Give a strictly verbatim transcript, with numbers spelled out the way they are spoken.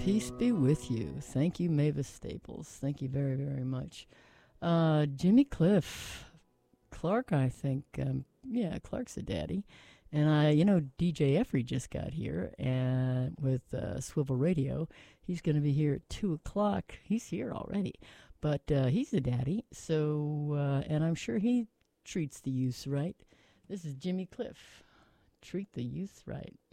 Peace be with you. Thank you, Mavis Staples. Thank you very, very much. Uh, Jimmy Cliff. Clark, I think. Um, yeah, Clark's a daddy. And I, you know, D J Effrey just got here and with uh, Swivel Radio. He's going to be here at two o'clock. He's here already. But uh, he's a daddy. So, uh, and I'm sure he treats the youth right. This is Jimmy Cliff. Treat the youth right.